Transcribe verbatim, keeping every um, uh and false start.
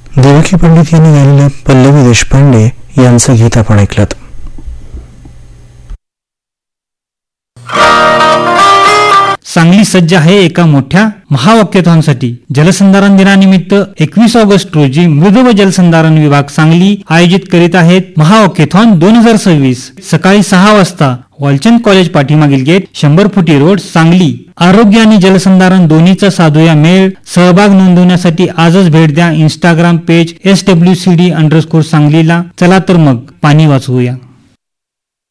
देवकी पंडित यांनी गायलेलं पल्लवी देशपांडे यांचं गीत आपण ऐकलं. सांगली सज्ज आहे एका मोठ्या महावाक्याथॉनसाठी. जलसंधारण दिनानिमित्त एकवीस ऑगस्ट रोजी मृद व जलसंधारण विभाग सांगली आयोजित करीत आहेत महावाक्याथॉन दोन हजार सव्वीस. सकाळी सहा वाजता वालचंद कॉलेज पाठीमागील गेट, शंभर फुटी रोड, सांगली. आरोग्य आणि जलसंधारण दोन्हीचा साधूया मेळ. सहभाग नोंदवण्यासाठी आजच भेट द्या Instagram page S W C D underscore सांगलीला. चला तर मग पाणी वाचवूया.